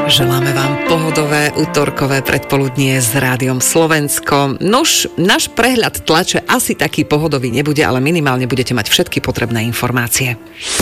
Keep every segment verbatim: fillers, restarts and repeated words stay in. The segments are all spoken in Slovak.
Želáme vám pohodové utorkové predpoludnie s Rádiom Slovensko. Nož, náš prehľad tlače asi taký pohodový nebude, ale minimálne budete mať všetky potrebné informácie.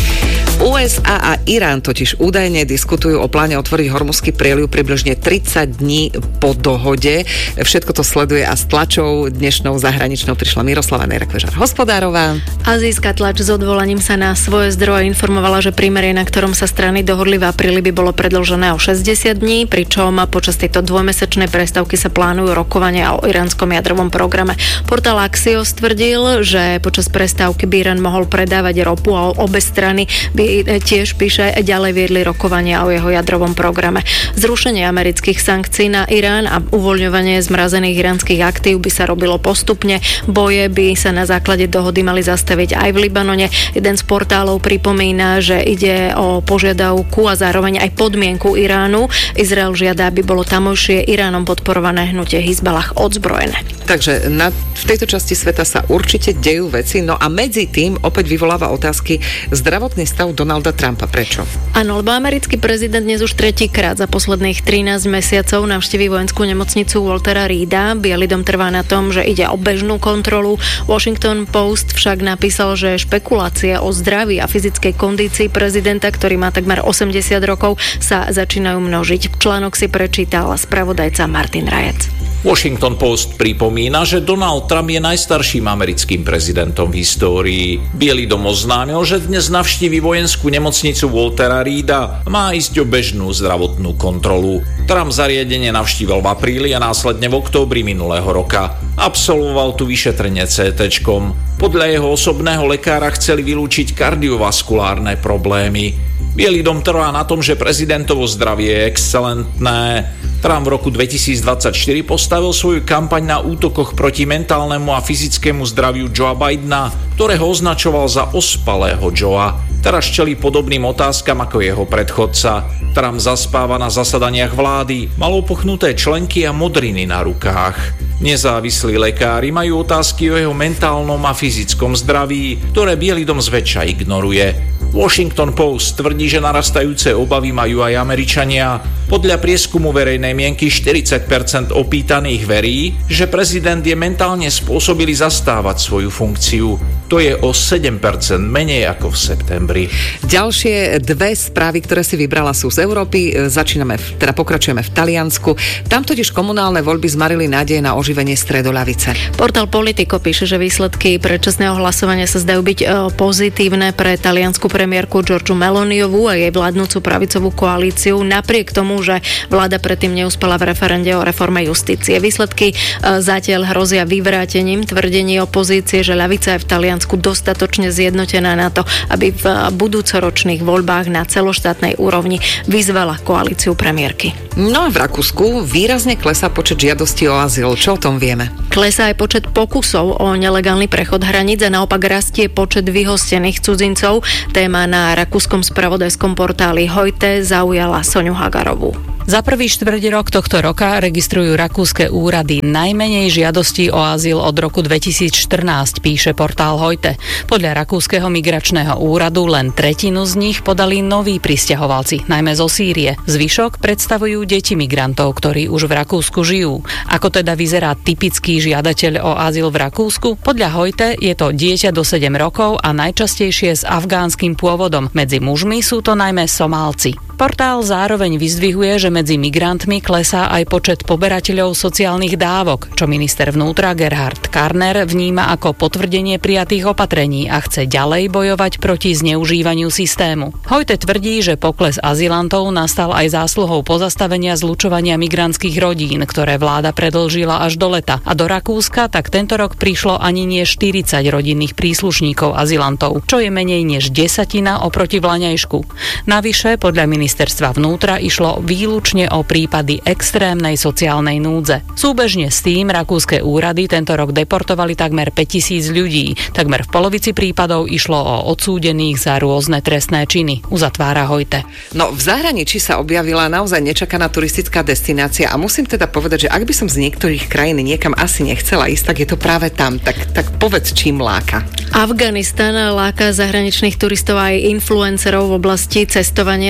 ú es á a Irán totiž údajne diskutujú o pláne otvoriť Hormuzský prieliv približne tridsať dní po dohode. Všetko to sleduje a s tlačou dnešnou zahraničnou prišla Miroslava Nejrak-Vežar-Hospodárová. Azijská tlač s odvolaním sa na svoje zdroje informovala, že prímerie, na ktorom sa strany dohodli v apríli, by bolo predĺžené o šesťdesiat dní, pričom počas tejto dvojmesačnej prestávky sa plánujú rokovania o iránskom jadrovom programe. Portál Axios tvrdil, že počas prestávky by Irán mohol predávať ropu a obe strany by tiež píše, ďalej viedli rokovania o jeho jadrovom programe. Zrušenie amerických sankcií na Irán a uvoľňovanie zmrazených iránskych aktív by sa robilo postupne. Boje by sa na základe dohody mali zastaviť aj v Libanone. Jeden z portálov pripomína, že ide o požiadavku a zároveň aj podmienku Iránu. Izrael žiada, aby bolo tamojšie Iránom podporované hnutie Hizbalah odzbrojené. Takže na, v tejto časti sveta sa určite dejú veci, no a medzi tým opäť vyvoláva otázky zdravotný stav Donalda Trumpa. Prečo? Áno, lebo americký prezident dnes už tretíkrát za posledných trinásť mesiacov navštíví vojenskú nemocnicu Waltera Reeda. Bielý dom trvá na tom, že ide o bežnú kontrolu. Washington Post však napísal, že špekulácie o zdraví a fyzickej kondícii prezidenta, ktorý má takmer osemdesiat rokov, sa začínajú množiť. Článok si prečítal spravodajca Martin Rajec. Washington Post pripomína, že Donald Trump je najstarším americkým prezidentom v histórii. Bielý dom oznámil, že dnes navštíví vojenskú nemocnicu Waltera Reeda. Má ísť o bežnú zdravotnú kontrolu. Trump zariadenie navštívil v apríli a následne v októbri minulého roka. Absolvoval tu vyšetrenie cé téčkom. Podľa jeho osobného lekára chceli vylúčiť kardiovaskulárne problémy. Bielý dom trvá na tom, že prezidentovo zdravie je excelentné. Trump v roku dvetisícdvadsaťštyri postavil svoju kampaň na útokoch proti mentálnemu a fyzickému zdraviu Joea Bidena, ktorého označoval za ospalého Joea. Teraz čelí podobným otázkam ako jeho predchodca. Trump zaspáva na zasadaniach vlády, mal opuchnuté členky a modriny na rukách. Nezávislí lekári majú otázky o jeho mentálnom a fyzickom zdraví, ktoré Bielý dom zväčša ignoruje. Washington Post tvrdí, že narastajúce obavy majú aj Američania. Podľa prieskumu verejnej mienky štyridsať percent opýtaných verí, že prezident je mentálne spôsobilý zastávať svoju funkciu. To je o sedem percent menej ako v septembri. Ďalšie dve správy, ktoré si vybrala, sú z Európy. Začíname, teda pokračujeme v Taliansku. Tam totiž komunálne voľby zmarili nádej na oživenie stredoľavice. Portál Politico píše, že výsledky predčasného hlasovania sa zdajú byť pozitívne pre taliansku premiérku Giorgiu Meloniovú a jej vládnúcu pravicovú koalíciu, napriek tomu, že vláda predtým neúspela v referende o reforme justície. Výsledky zatiaľ hrozia vyvrátením tvrdení opozície, že ľavica je v Taliansku dostatočne zjednotená na to, aby v budúcoročných voľbách na celoštátnej úrovni vyzvala koalíciu premiérky. No a v Rakúsku výrazne klesá počet žiadostí o azyl. Čo o tom vieme? Klesá aj počet pokusov o nelegálny prechod hraníc a naopak rastie počet vyhostených cudzincov. Téma na rakúskom spravodajskom portáli Heute zaujala Soňu Hagarovú. Za prvý štvrť rok tohto roka registrujú rakúske úrady najmenej žiadostí o azyl od roku dvetisícštrnásť, píše portál Heute. Podľa rakúskeho migračného úradu len tretinu z nich podali noví prisťahovalci, najmä zo Sýrie. Zvyšok predstavujú deti migrantov, ktorí už v Rakúsku žijú. Ako teda vyzerá typický žiadateľ o azyl v Rakúsku? Podľa Heute je to dieťa do sedem rokov a najčastejšie s afgánskym pôvodom. Medzi mužmi sú to najmä Somálci. Portál zároveň vyzdvihuje, že medzi migrantmi klesá aj počet poberateľov sociálnych dávok, čo minister vnútra Gerhard Karner vníma ako potvrdenie prijatých opatrení a chce ďalej bojovať proti zneužívaniu systému. Heute tvrdí, že pokles azylantov nastal aj zásluhou pozastavenia zlučovania migrantských rodín, ktoré vláda predĺžila až do leta. A do Rakúska tak tento rok prišlo ani nie štyridsať rodinných príslušníkov azylantov, čo je menej než desatina oproti vlaňajšku. Navyše, podľa ministra ministerstva vnútra išlo výlučne o prípady extrémnej sociálnej núdze. Súbežne s tým rakúske úrady tento rok deportovali takmer päťtisíc ľudí. Takmer v polovici prípadov išlo o odsúdených za rôzne trestné činy, uzatvára Heute. No, v zahraničí sa objavila naozaj nečakaná turistická destinácia a musím teda povedať, že ak by som z niektorých krajín niekam asi nechcela ísť, tak je to práve tam. Tak, tak povedz, čím láka. Afganistan láka zahraničných turistov aj influencerov v oblasti cestovania teraz.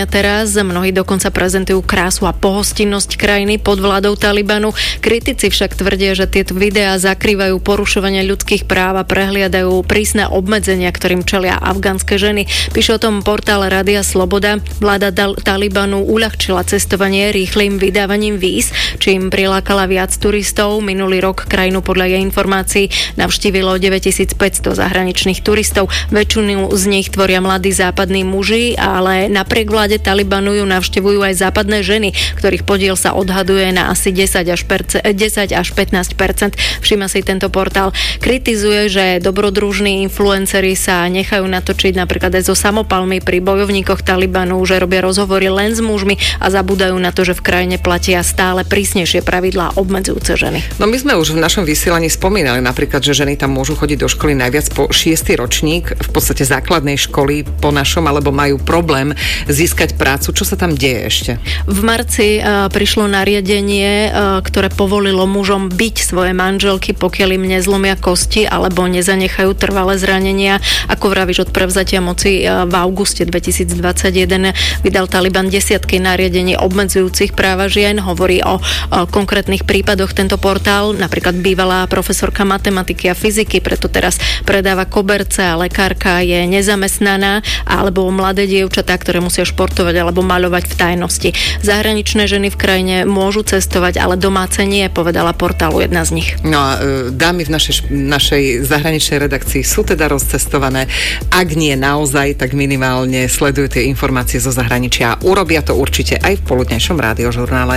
obraz. Mnohí dokonca prezentujú krásu a pohostinnosť krajiny pod vládou Talibanu. Kritici však tvrdia, že tieto videá zakrývajú porušovanie ľudských práv a prehliadajú prísne obmedzenia, ktorým čelia afgánske ženy. Píše o tom portál Rádia Sloboda. Vláda Dal- Talibanu uľahčila cestovanie rýchlym vydávaním víz, čím prilákala viac turistov. Minulý rok krajinu podľa jej informácií navštívilo deväťtisícpäťsto zahraničných turistov. Väčšinu z nich tvoria mladí západní muži, ale napriek vláde Talibanu ju navštevujú aj západné ženy, ktorých podiel sa odhaduje na asi desať až pätnásť percent. Všíma si tento portál. Kritizuje, že dobrodružní influenceri sa nechajú natočiť napríklad aj so samopalmi pri bojovníkoch Talibanu, že robia rozhovory len s mužmi a zabúdajú na to, že v krajine platia stále prísnejšie pravidlá obmedzujúce ženy. No my sme už v našom vysielaní spomínali napríklad, že ženy tam môžu chodiť do školy najviac po šiesty ročník, v podstate základnej školy po našom, alebo majú problém získať prácu. Čo sa tam deje ešte? V marci uh, prišlo nariadenie, uh, ktoré povolilo mužom byť svoje manželky, pokiaľ im nezlomia kosti alebo nezanechajú trvalé zranenia. Ako vravíš, od prevzatia moci uh, v auguste dvetisícdvadsaťjeden vydal Taliban desiatky nariadení obmedzujúcich práva žien. Hovorí o, o konkrétnych prípadoch tento portál. Napríklad bývalá profesorka matematiky a fyziky, preto teraz predáva koberce a lekárka je nezamestnaná, alebo mladé dievčatá, ktoré musia športovať alebo maľovať v tajnosti. Zahraničné ženy v krajine môžu cestovať, ale domáce nie, povedala portálu jedna z nich. No a dámy v našej, našej zahraničnej redakcii sú teda rozcestované. Ak nie naozaj, tak minimálne sledujú tie informácie zo zahraničia. Urobia to určite aj v poludnejšom rádiožurnále.